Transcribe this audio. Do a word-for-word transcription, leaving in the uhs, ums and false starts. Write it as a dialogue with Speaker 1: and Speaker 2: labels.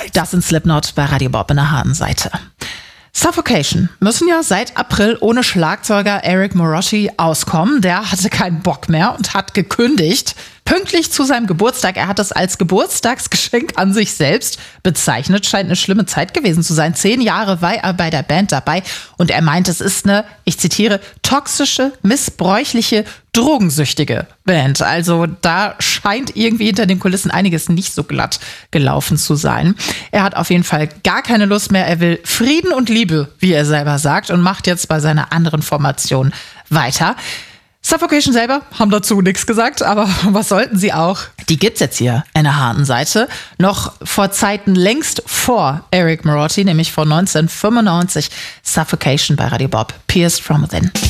Speaker 1: Das sind Slipknot bei Radio Bob in der harten Seite. Suffocation müssen ja seit April ohne Schlagzeuger Eric Moretti auskommen. Der hatte keinen Bock mehr und hat gekündigt. Pünktlich zu seinem Geburtstag. Er hat es als Geburtstagsgeschenk an sich selbst bezeichnet. Scheint eine schlimme Zeit gewesen zu sein. Zehn Jahre war er bei der Band dabei. Und er meint, es ist eine, ich zitiere, toxische, missbräuchliche, drogensüchtige Band. Also da scheint irgendwie hinter den Kulissen einiges nicht so glatt gelaufen zu sein. Er hat auf jeden Fall gar keine Lust mehr. Er will Frieden und Liebe, wie er selber sagt, und macht jetzt bei seiner anderen Formation weiter. Suffocation selber haben dazu nichts gesagt, aber was sollten sie auch? Die gibt's jetzt hier in der harten Seite. Noch vor Zeiten längst vor Eric Moretti, nämlich vor neunzehnhundertfünfundneunzig. Suffocation bei Radio Bob. Pierced from Within.